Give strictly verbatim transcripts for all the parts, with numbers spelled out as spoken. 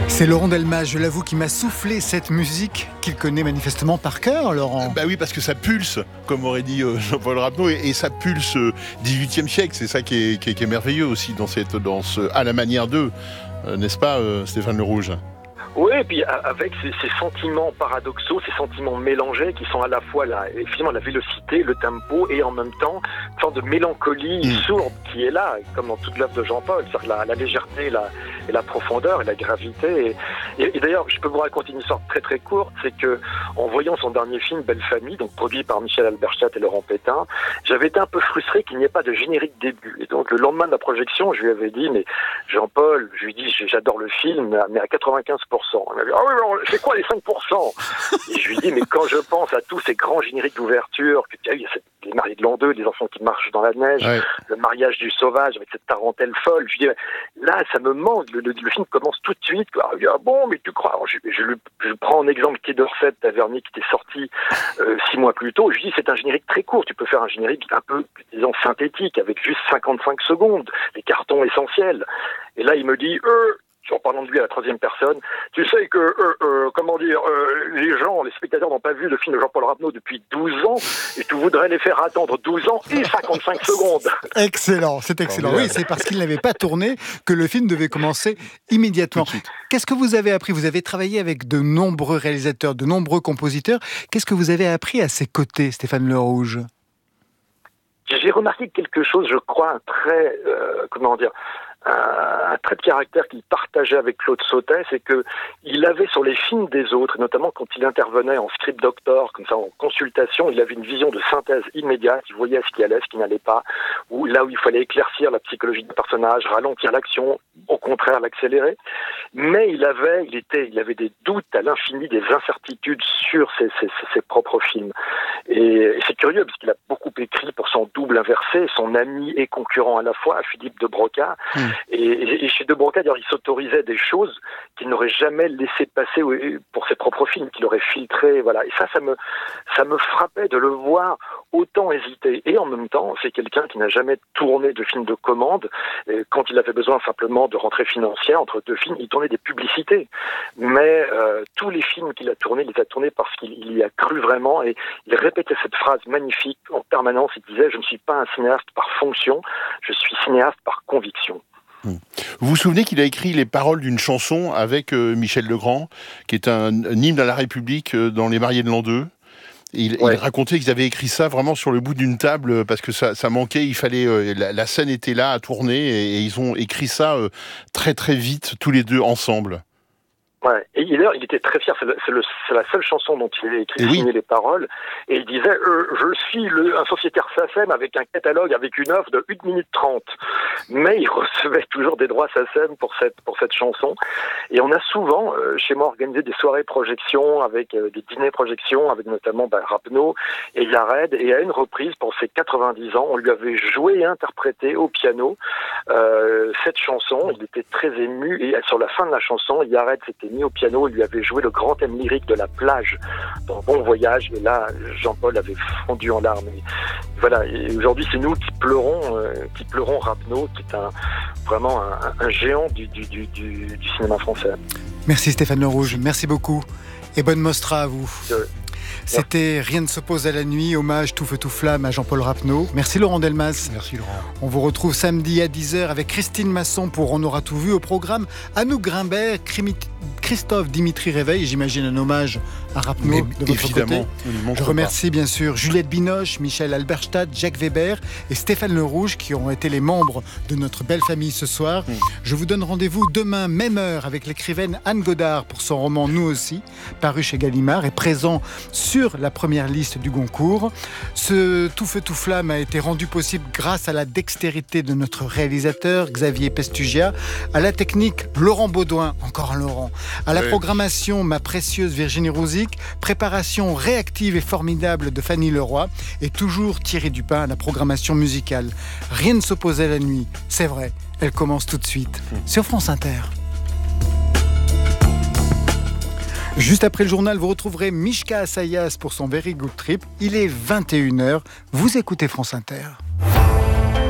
C'est Laurent Delmas, je l'avoue, qui m'a soufflé cette musique qu'il connaît manifestement par cœur, Laurent. Bah oui, parce que ça pulse, comme aurait dit euh, Jean-Paul Rapneau, et, et ça pulse euh, dix-huitième siècle. C'est ça qui est, qui est, qui est merveilleux aussi dans cette danse à la manière d'eux, euh, n'est-ce pas, euh, Stéphane Le Rouge ? Oui, et puis avec ces, ces sentiments paradoxaux, ces sentiments mélangés qui sont à la fois la, finalement la vélocité, le tempo et en même temps une sorte de mélancolie mmh. sourde qui est là, comme dans toute l'œuvre de Jean-Paul, c'est-à-dire la, la légèreté la, et la profondeur et la gravité. Et, et, et d'ailleurs, je peux vous raconter une histoire très très courte, c'est que en voyant son dernier film, Belle Famille, donc produit par Michel Alberstadt et Laurent Pétain, j'avais été un peu frustré qu'il n'y ait pas de générique début. Et donc le lendemain de la projection, je lui avais dit, mais Jean-Paul, je lui dis, j'adore le film, mais à quatre-vingt-quinze pour cent. On avait, ah oui, alors, c'est quoi les cinq pour cent? Et je lui dis, mais quand je pense à tous ces grands génériques d'ouverture, que il y a les mariés de l'an deux, les enfants qui marchent dans la neige, ouais. le mariage du sauvage avec cette tarentelle folle, je lui dis, là, ça me manque, le, le, le film commence tout de suite, quoi. Il dit, ah bon, mais tu crois, alors, je, je, je, je prends en exemple Quai d'Orsay de Tavernier qui était sorti euh, six mois plus tôt, je lui dis, c'est un générique très court, tu peux faire un générique un peu, disons, synthétique, avec juste cinquante-cinq secondes, les cartons essentiels. Et là, il me dit, euh, en parlant de lui à la troisième personne, tu sais que, euh, euh, comment dire, euh, les gens, les spectateurs n'ont pas vu le film de Jean-Paul Rapneau depuis douze ans, et tu voudrais les faire attendre douze ans et cinquante-cinq secondes. Excellent, c'est excellent. Oui, c'est parce qu'il n'avait pas tourné que le film devait commencer immédiatement. Qu'est-ce que vous avez appris? Vous avez travaillé avec de nombreux réalisateurs, de nombreux compositeurs. Qu'est-ce que vous avez appris à ses côtés, Stéphane Le Rouge? J'ai remarqué quelque chose, je crois, un très, euh, comment dire, un trait de caractère qu'il partageait avec Claude Sautet, c'est que il avait sur les films des autres, et notamment quand il intervenait en script doctor, comme ça en consultation, il avait une vision de synthèse immédiate, il voyait ce qui allait, ce qui n'allait pas, ou là où il fallait éclaircir la psychologie du personnage, ralentir l'action, au contraire l'accélérer. Mais il avait, il était, il avait des doutes à l'infini, des incertitudes sur ses, ses, ses propres films. Et, et c'est curieux parce qu'il a beaucoup écrit pour son double inversé, son ami et concurrent à la fois, Philippe de Broca. Mmh. Et, et chez De Broca, d'ailleurs, il s'autorisait des choses qu'il n'aurait jamais laissé passer pour ses propres films, qu'il aurait filtré, voilà. Et ça, ça me, ça me frappait de le voir autant hésiter. Et en même temps, c'est quelqu'un qui n'a jamais tourné de film de commande. Et quand il avait besoin simplement de rentrée financière entre deux films, il tournait des publicités. Mais euh, tous les films qu'il a tournés, il les a tournés parce qu'il y a cru vraiment. Et il répétait cette phrase magnifique en permanence. Il disait, je ne suis pas un cinéaste par fonction, je suis cinéaste par conviction. Vous vous souvenez qu'il a écrit les paroles d'une chanson avec euh, Michel Legrand, qui est un, un hymne à la République euh, dans Les Mariés de l'an deux. Il, ouais. il racontait qu'ils avaient écrit ça vraiment sur le bout d'une table parce que ça, ça manquait, il fallait euh, la, la scène était là à tourner et, et ils ont écrit ça euh, très très vite tous les deux ensemble. Ouais. Et d'ailleurs, il était très fier. C'est, le, c'est, le, c'est la seule chanson dont il a écrit, signé oui. les paroles. Et il disait euh, je suis le, un sociétaire SACEM avec un catalogue, avec une offre de une minute trente. Mais il recevait toujours des droits SACEM pour cette, pour cette chanson. Et on a souvent, euh, chez moi, organisé des soirées projection, avec euh, des dîners projection, avec notamment bah, Rapneau et Yared. Et à une reprise, pour ses quatre-vingt-dix ans, on lui avait joué et interprété au piano euh, cette chanson. Il était très ému. Et sur la fin de la chanson, Yared s'était mis au piano, il lui avait joué le grand thème lyrique de la plage dans Bon Voyage, et là Jean-Paul avait fondu en larmes. Et voilà, et aujourd'hui c'est nous qui pleurons, euh, qui pleurons Rapneau, qui est un, vraiment un, un géant du, du, du, du, du cinéma français. Merci Stéphane Le Rouge, merci beaucoup et bonne Mostra à vous. Euh, C'était Rien ne s'oppose à la nuit, hommage tout feu tout flamme à Jean-Paul Rapneau. Merci Laurent Delmas. Merci Laurent. On vous retrouve samedi à dix heures avec Christine Masson pour On aura tout vu au programme. Anouk Grimbert, Christophe Dimitri Réveil, j'imagine un hommage à Rapneau mais de votre côté. Je remercie pas. bien sûr Juliette Binoche, Michel Alberstadt, Jacques Weber et Stéphane Le Rouge qui ont été les membres de notre belle famille ce soir. Mmh. Je vous donne rendez-vous demain, même heure, avec l'écrivaine Anne Godard pour son roman Nous aussi, paru chez Gallimard et présent sur la première liste du Goncourt. Ce Tout feu tout flamme a été rendu possible grâce à la dextérité de notre réalisateur Xavier Pestugia, à la technique Laurent Baudouin, encore un Laurent, à la oui. programmation ma précieuse Virginie Rouzic, préparation réactive et formidable de Fanny Leroy et toujours Thierry Dupin à la programmation musicale. Rien ne s'oppose à la nuit, c'est vrai, elle commence tout de suite mmh. sur France Inter. Juste après le journal, vous retrouverez Mishka Assayas pour son Very Good Trip. Il est vingt et une heures, vous écoutez France Inter.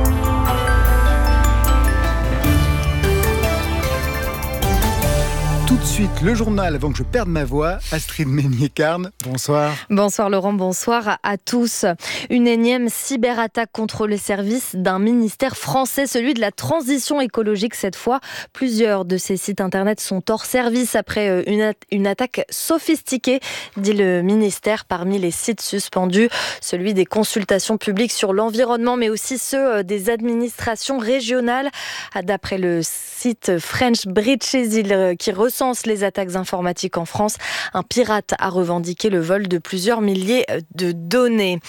Tout de suite, le journal avant que je perde ma voix. Astrid Meignier-Carne, bonsoir. Bonsoir Laurent, bonsoir à tous. Une énième cyberattaque contre les services d'un ministère français, celui de la transition écologique cette fois. Plusieurs de ces sites internet sont hors service après une, a- une attaque sophistiquée, dit le ministère. Parmi les sites suspendus, celui des consultations publiques sur l'environnement, mais aussi ceux des administrations régionales. D'après le site French Breaches, qui recense les attaques informatiques en France, un pirate a revendiqué le vol de plusieurs milliers de données.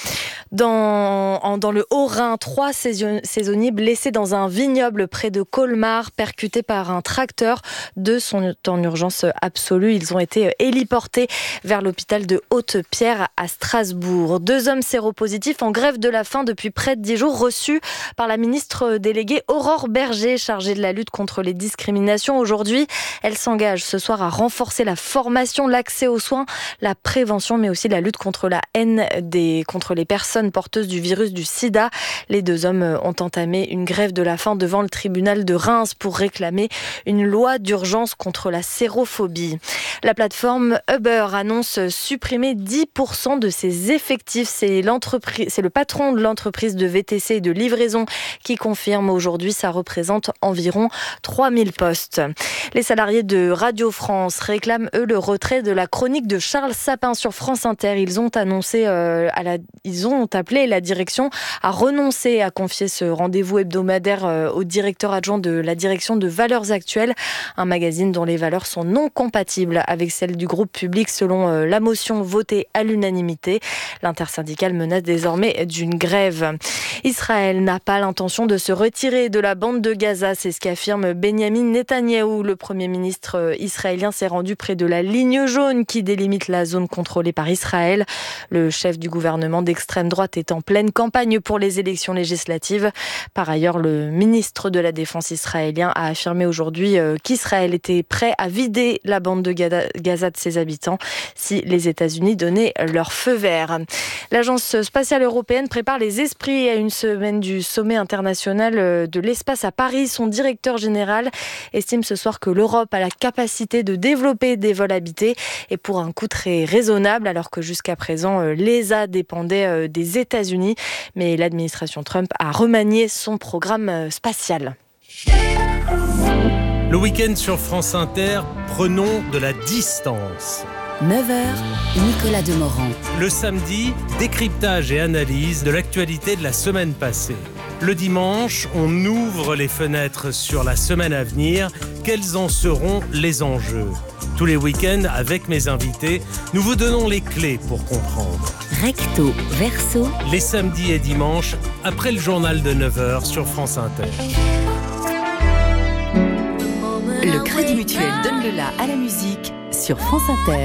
Dans, en, dans le Haut-Rhin, trois saisonniers blessés dans un vignoble près de Colmar, percutés par un tracteur. Deux sont en urgence absolue. Ils ont été héliportés vers l'hôpital de Haute-Pierre à Strasbourg. Deux hommes séropositifs en grève de la faim depuis près de dix jours, reçus par la ministre déléguée Aurore Berger, chargée de la lutte contre les discriminations. Aujourd'hui, elle s'engage ce soir à renforcer la formation, l'accès aux soins, la prévention, mais aussi la lutte contre la haine des, contre les personnes porteuses du virus du sida. Les deux hommes ont entamé une grève de la faim devant le tribunal de Reims pour réclamer une loi d'urgence contre la sérophobie. La plateforme Uber annonce supprimer dix pour cent de ses effectifs. C'est, l'entreprise, c'est le patron de l'entreprise de V T C et de livraison qui confirme aujourd'hui. Ça représente environ trois mille postes. Les salariés de Radio France réclament, eux, le retrait de la chronique de Charles Sapin sur France Inter. Ils ont annoncé, euh, à la, ils ont appelé la direction à renoncer à confier ce rendez-vous hebdomadaire euh, au directeur adjoint de la direction de Valeurs Actuelles, un magazine dont les valeurs sont non compatibles avec celles du groupe public selon euh, la motion votée à l'unanimité. L'intersyndicale menace désormais d'une grève. Israël n'a pas l'intention de se retirer de la bande de Gaza, c'est ce qu'affirme Benjamin Netanyahou. Le Premier ministre israélien s'est rendu près de la ligne jaune qui délimite la zone contrôlée par Israël. Le chef du gouvernement d'extrême droite est en pleine campagne pour les élections législatives. Par ailleurs, le ministre de la Défense israélien a affirmé aujourd'hui qu'Israël était prêt à vider la bande de Gaza de ses habitants si les États-Unis donnaient leur feu vert. L'Agence spatiale européenne prépare les esprits à une semaine du sommet international de l'espace à Paris. Son directeur général estime ce soir que l'Europe a la capacité de développer des vols habités et pour un coût très raisonnable, alors que jusqu'à présent, l'E S A dépendait des États-Unis. Mais l'administration Trump a remanié son programme spatial. Le week-end sur France Inter, prenons de la distance. neuf heures, Nicolas Demorand. Le samedi, décryptage et analyse de l'actualité de la semaine passée. Le dimanche, on ouvre les fenêtres sur la semaine à venir. Quels en seront les enjeux ? Tous les week-ends, avec mes invités, nous vous donnons les clés pour comprendre. Recto, verso. Les samedis et dimanches, après le journal de neuf heures sur France Inter. Le Crédit Mutuel donne le la à la musique sur France Inter.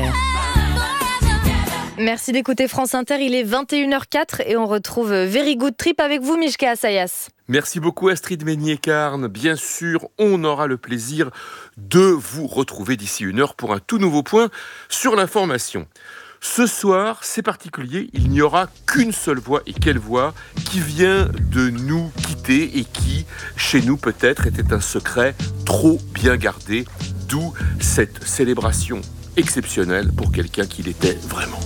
Merci d'écouter France Inter, il est vingt et une heures quatre et on retrouve Very Good Trip avec vous, Mishka Assayas. Merci beaucoup Astrid Meignier-Carne. Bien sûr, on aura le plaisir de vous retrouver d'ici une heure pour un tout nouveau point sur l'information. Ce soir, c'est particulier, il n'y aura qu'une seule voix, et quelle voix, qui vient de nous quitter et qui, chez nous peut-être, était un secret trop bien gardé, d'où cette célébration exceptionnelle pour quelqu'un qui l'était vraiment.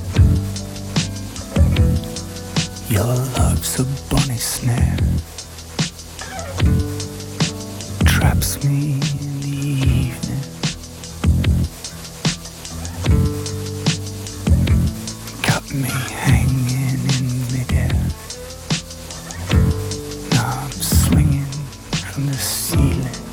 Your love's a bunny snare, traps me in the evening, got me hanging in midair. Now I'm swinging from the ceiling.